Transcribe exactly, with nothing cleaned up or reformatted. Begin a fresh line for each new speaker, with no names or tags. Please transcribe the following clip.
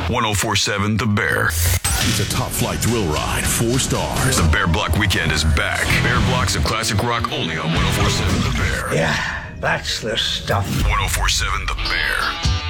ten forty-seven The Bear.
It's a top flight thrill ride, four stars.
The Bear Block Weekend is back. Bear Blocks of classic rock only on ten forty-seven The Bear.
Yeah, that's the stuff.
ten forty-seven The Bear.